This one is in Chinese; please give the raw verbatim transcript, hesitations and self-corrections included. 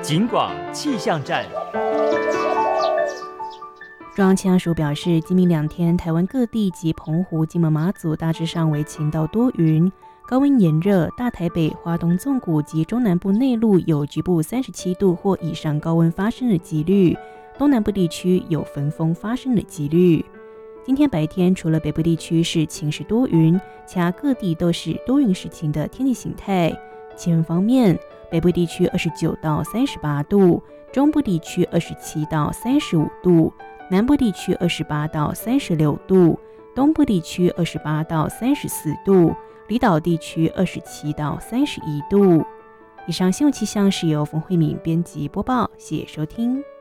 警广气象站。 中央气象署表示，今明两天，台湾各地及澎湖、金门、马祖大致上为晴到多云，高温炎热，大台北、花东纵谷及中南部内陆有局部三十七度或以上高温发生的几率，东南部地区有焚风发生的几率。今天白天除了北部地区是晴时多云，其他各地都是多云时晴的天气形态。气温方面，北部地区二十九到三十八度，中部地区二十七到三十五度，南部地区二十八到三十六度，东部地区二十八到三十四度，离岛地区二十七到三十一度。以上新闻气象是由冯慧敏编辑播报，谢谢收听。